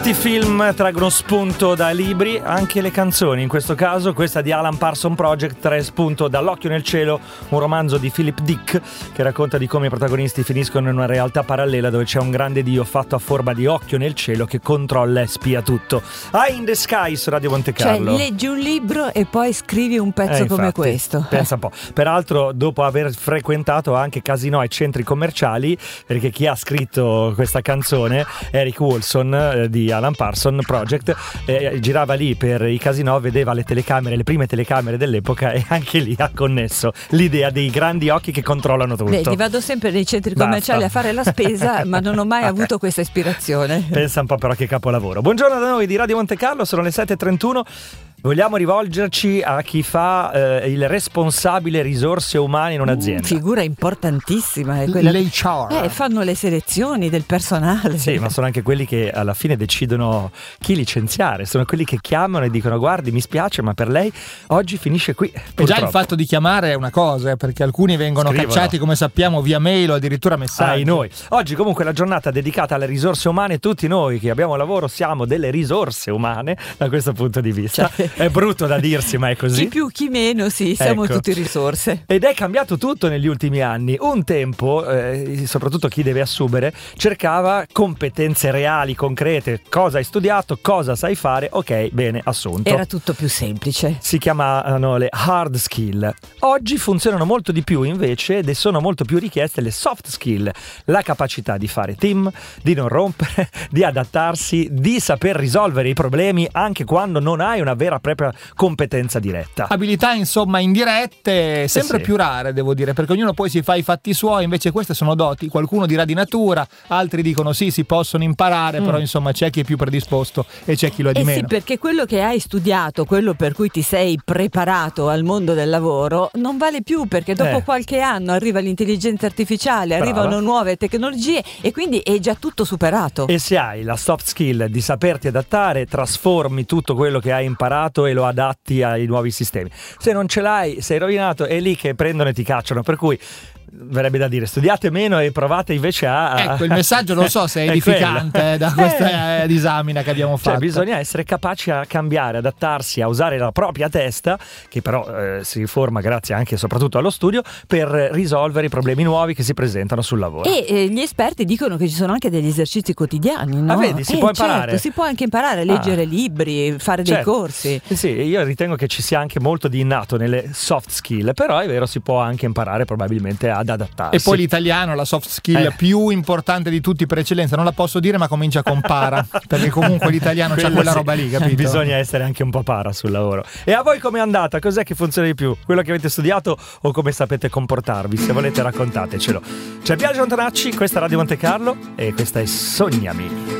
Molti film traggono spunto da libri, anche le canzoni. In questo caso, questa di Alan Parsons Project trae spunto dall'Occhio nel cielo, un romanzo di Philip Dick che racconta di come i protagonisti finiscono in una realtà parallela dove c'è un grande dio fatto a forma di occhio nel cielo che controlla e spia tutto. Eye in the Sky su Radio Monte Carlo. Cioè, leggi un libro e poi scrivi un pezzo come questo. Pensa un po'. Peraltro, dopo aver frequentato anche casinò e centri commerciali, perché chi ha scritto questa canzone, Eric Wolson di Alan Parsons Project, girava lì per i casinò, vedeva le telecamere, le prime telecamere dell'epoca, e anche lì ha connesso l'idea dei grandi occhi che controllano tutto. Vedi, vado sempre nei centri commerciali a fare la spesa, ma non ho mai avuto questa ispirazione. Pensa un po' però che capolavoro. Buongiorno da noi di Radio Monte Carlo, sono le 7:31. Vogliamo rivolgerci a chi fa il responsabile risorse umane in un'azienda. Figura importantissima è quella. L'HR. Fanno le selezioni del personale. Sì, ma sono anche quelli che alla fine decidono chi licenziare. Sono quelli che chiamano e dicono: guardi, mi spiace, ma per lei oggi finisce qui. E già il fatto di chiamare è una cosa, perché alcuni vengono cacciati, come sappiamo, via mail o addirittura messaggi. Noi. Oggi comunque è la giornata dedicata alle risorse umane. Tutti noi che abbiamo lavoro siamo delle risorse umane da questo punto di vista. È brutto da dirsi, ma è così. Chi più, chi meno, sì, siamo tutti risorse. Ed è cambiato tutto negli ultimi anni. Un tempo, soprattutto chi deve assumere, cercava competenze reali, concrete. Cosa hai studiato, cosa sai fare, ok, bene, assunto. Era tutto più semplice. Si chiamavano le hard skill. Oggi funzionano molto di più invece ed sono molto più richieste le soft skill. La capacità di fare team, di non rompere, di adattarsi, di saper risolvere i problemi anche quando non hai una vera e propria competenza diretta. Abilità insomma indirette, sempre più rare devo dire, perché ognuno poi si fa i fatti suoi, invece queste sono doti, qualcuno dirà di natura, altri dicono sì, si possono imparare, però insomma c'è chi è più predisposto e c'è chi lo è di meno. Sì, perché quello che hai studiato, quello per cui ti sei preparato al mondo del lavoro, non vale più, perché dopo qualche anno arriva l'intelligenza artificiale, arrivano nuove tecnologie e quindi è già tutto superato. E se hai la soft skill di saperti adattare, trasformi tutto quello che hai imparato e lo adatti ai nuovi sistemi. Se non ce l'hai, sei rovinato, è lì che prendono e ti cacciano, per cui verrebbe da dire studiate meno e provate invece a... Ecco, il messaggio non so se è edificante da questa disamina che abbiamo fatto. Cioè bisogna essere capaci a cambiare, adattarsi, a usare la propria testa, che però si forma grazie anche e soprattutto allo studio, per risolvere i problemi nuovi che si presentano sul lavoro. E gli esperti dicono che ci sono anche degli esercizi quotidiani, no? Ah, vedi, si può imparare. Certo, si può anche imparare a leggere libri, fare dei corsi. Sì, io ritengo che ci sia anche molto di innato nelle soft skill, però è vero, si può anche imparare probabilmente ad adattarsi. E poi l'italiano, la soft skill più importante di tutti per eccellenza, non la posso dire ma comincia con para, perché comunque l'italiano c'ha quella roba lì, capito? Bisogna essere anche un po' para sul lavoro. E a voi com'è andata? Cos'è che funziona di più? Quello che avete studiato o come sapete comportarvi? Se volete raccontatecelo. C'è Biagio Antonacci, questa è Radio Monte Carlo e questa è Sognami.